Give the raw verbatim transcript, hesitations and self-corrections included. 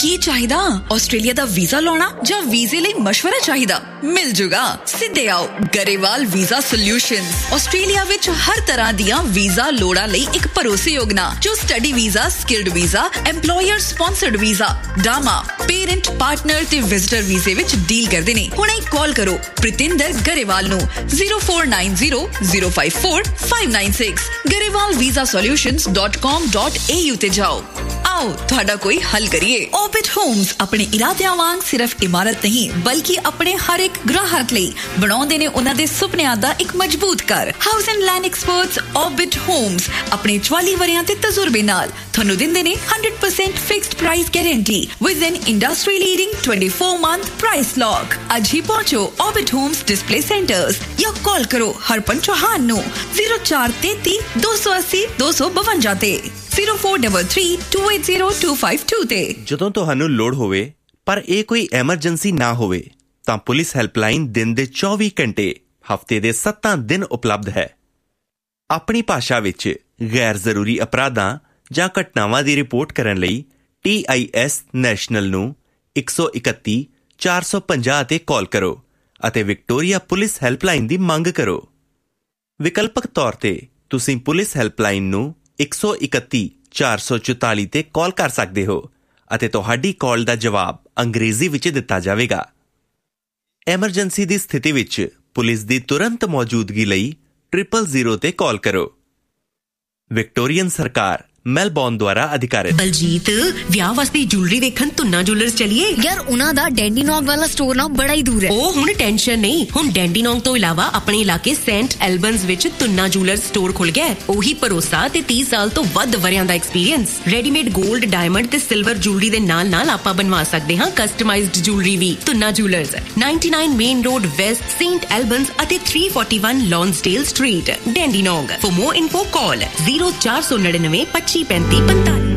ਕੀ ਚਾਹੀਦਾ? ਆਸਟ੍ਰੇਲੀਆ ਦਾ ਵੀਜ਼ਾ ਲਾਉਣਾ ਜਾਂ ਵੀਜ਼ੇ ਲਈ ਮਸ਼ਵਰਾ ਚਾਹੀਦਾ? ਮਿਲ ਜੂਗਾ। ਸਿੱਧੇ ਆਓ ਗਰੇਵਾਲ ਵੀਜ਼ਾ ਸੋਲਿਊਸ਼ਨਸ। ਆਸਟ੍ਰੇਲੀਆ ਵਿੱਚ ਹਰ ਤਰ੍ਹਾਂ ਦੀਆਂ ਵੀਜ਼ਾ ਲੋੜਾਂ ਲਈ ਇੱਕ ਭਰੋਸੇਯੋਗ ਨਾਂ, ਜੋ study visa, skilled visa, employer sponsored visa, ਡਾਮਾ, parent, partner ਤੇ ਵਿਜ਼ਟਰ ਵੀਜ਼ੇ ਵਿੱਚ ਡੀਲ ਕਰਦੇ ਨੇ। ਹੁਣੇ ਕਾਲ ਕਰੋ ਪ੍ਰਿਤਿੰਦਰ ਗਰੇਵਾਲ ਨੂੰ zero four nine zero zero five four five nine six Grewal visa solutions dot com dot a u ਤੇ ਜਾਓ। ਆਓ ਤੁਹਾਡਾ ਕੋਈ ਹੱਲ ਕਰੀਏ। Orbit Homes ਆਪਣੇ ਇਰਾਦਿਆਂ ਵਾਂਗ ਸਿਰਫ ਇਮਾਰਤ ਨਹੀਂ, ਬਲਕਿ ਆਪਣੇ ਹਰ ਇੱਕ ਗ੍ਰਾਹਕ ਲਈ ਬਣਾਉਂਦੇ ਨੇ ਉਹਨਾਂ ਦੇ ਸੁਪਨਿਆਂ ਦਾ ਇੱਕ ਮਜ਼ਬੂਤ ਘਰ। House and land experts Orbit Homes ਆਪਣੇ ਚੁਆਲੀ ਵਰਿਆਂ ਤੇ ਤਜਰਬੇ ਨਾਲ ਤੁਹਾਨੂੰ ਦਿੰਦੇ ਨੇ hundred percent fixed price guarantee with N industry leading twenty four month price lock. ਅੱਜ ਹੀ ਪਹੁੰਚੋ Orbit Homes ਡਿਸਪਲੇ ਸੈਂਟਰਸ ਜਾਂ ਕਾਲ ਕਰੋ ਹਰਪਨ ਚੌਹਾਨ ਨੂੰ ਜ਼ੀਰੋ ਚਾਰ ਤੇਤੀ ਦੋ ਸੌ ਅੱਸੀ ਦੋ ਸੌ ਬਵੰਜਾ ਤੇ zero four three three two eight zero two five to ਤੇ। ਜਦੋਂ ਤੁਹਾਨੂੰ ਲੋੜ ਹੋਵੇ ਪਰ ਇਹ ਕੋਈ ਐਮਰਜੈਂਸੀ ਨਾ ਹੋਵੇ ਤਾਂ ਪੁਲਿਸ ਹੈਲਪਲਾਈਨ ਦਿਨ ਦੇ ਚੌਵੀ ਘੰਟੇ ਹਫ਼ਤੇ ਦੇ ਸੱਤਾਂ ਦਿਨ ਉਪਲਬਧ ਹੈ। ਆਪਣੀ ਭਾਸ਼ਾ ਵਿੱਚ ਗੈਰ ਜ਼ਰੂਰੀ ਅਪਰਾਧਾਂ ਜਾਂ ਘਟਨਾਵਾਂ ਦੀ ਰਿਪੋਰਟ ਕਰਨ ਲਈ ਟੀ ਆਈ ਐਸ ਨੈਸ਼ਨਲ ਨੂੰ ਇੱਕ ਸੌ ਇਕੱਤੀ ਚਾਰ ਸੌ ਪੰਜਾਹ ਤੇ ਕਾਲ ਕਰੋ ਅਤੇ ਵਿਕਟੋਰੀਆ ਪੁਲਿਸ ਹੈਲਪਲਾਈਨ ਦੀ ਮੰਗ ਕਰੋ। ਵਿਕਲਪਕ ਤੌਰ ਤੇ ਤੁਸੀਂ ਪੁਲਿਸ ਹੈਲਪਲਾਈਨ ਨੂੰ ਇੱਕ ਸੌ ਇਕੱਤੀ ਚਾਰ ਸੌ ਚੁਤਾਲੀ ਤੇ ਕਾਲ ਕਰ ਸਕਦੇ ਹੋ ਅਤੇ ਤੁਹਾਡੀ ਕਾਲ ਦਾ ਜਵਾਬ ਅੰਗਰੇਜ਼ੀ ਵਿੱਚ ਦਿੱਤਾ ਜਾਵੇਗਾ। ਐਮਰਜੈਂਸੀ ਦੀ ਸਥਿਤੀ ਵਿੱਚ ਪੁਲਿਸ ਦੀ ਤੁਰੰਤ ਮੌਜੂਦਗੀ ਲਈ ਟ੍ਰਿਪਲ ਜ਼ੀਰੋ ਤੇ ਕਾਲ ਕਰੋ। ਵਿਕਟੋਰੀਅਨ ਸਰਕਾਰ ਮੈਲਬੌਰਨ ਦੁਆਰਾ ਅਧਿਕਾਰਿਤ। ਬਲਜੀਤ, ਵਿਆਹ ਵਾਸਤੇ ਜੁਐਲਰੀ ਵੇਖਣ ਤੁੰਨਾ ਜੁਐਲਰਸ ਚਲੀਏ। ਯਾਰ ਉਹਨਾਂ ਦਾ ਡੈਂਡੀਨੌਂਗ ਵਾਲਾ ਸਟੋਰ ਨਾ ਬੜਾ ਹੀ ਦੂਰ ਹੈ। ਉਹ ਹੁਣ ਟੈਨਸ਼ਨ ਨਹੀਂ, ਹੁਣ ਡੈਂਡੀਨੌਂਗ ਤੋਂ ਇਲਾਵਾ ਆਪਣੇ ਇਲਾਕੇ ਸੈਂਟ ਐਲਬਨਸ ਵਿੱਚ ਤੁੰਨਾ ਜੁਐਲਰਸ ਸਟੋਰ ਖੁੱਲ ਗਿਆ। ਉਹੀ ਭਰੋਸਾ ਤੇ ਤੀਹ ਸਾਲ ਤੋਂ ਵੱਧ ਵਰਿਆਂ ਦਾ ਐਕਸਪੀਰੀਅੰਸ। ਰੈਡੀਮੇਡ 골ਡ, ਡਾਇਮੰਡ ਤੇ ਸਿਲਵਰ ਜੁਐਲਰੀ ਦੇ ਨਾਲ ਨਾਲ ਆਪਾਂ ਬਣਵਾ ਸਕਦੇ ਹਾਂ ਕਸਟਮਾਈਜ਼ਡ ਜੁਐਲਰੀ ਵੀ। Tuna jewellers ninety nine main road West, Saint ਐਲਬਨਸ ਅਤੇ three forty one ਲੌਂਸਡੇਲ street, ਡੈਂਡੀਨੌਂਗ। For more info call zero ਚਾਰ ਸੌ ਨੜਿਨਵੇਂ ਪੱਚੀ ਪੈਂਤੀ ਪੰਤਾਲੀ।